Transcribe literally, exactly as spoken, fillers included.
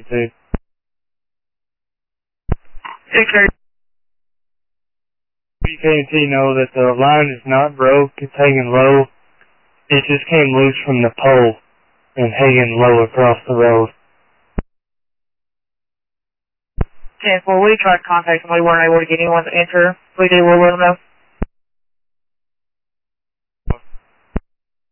thirty-two. Okay. B K and T know that the line is not broke, it's hanging low. It just came loose from the pole and hanging low across the road. ten four, we tried to contact them, we weren't able to get anyone to enter. We did, we'll let them know.